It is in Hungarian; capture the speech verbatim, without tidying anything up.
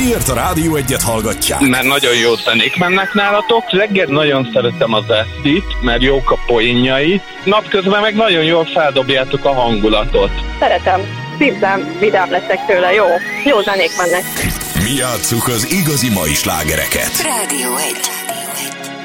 Miért a Rádió Egyet hallgatják? Mert nagyon jó zenék mennek nálatok. Reggel nagyon szeretem az Estit, mert jók a poénjai. Napközben meg nagyon jól feldobjátok a hangulatot. Szeretem. Szívem, vidám leszek tőle. Jó. Jó zenék mennek. Mi játsszuk az igazi mai slágereket. Rádió Egy.